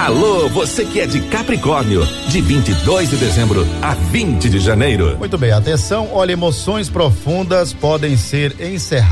Alô, você que é de Capricórnio, de 22 de dezembro a 20 de janeiro. Muito bem, atenção, olha, emoções profundas podem ser encerradas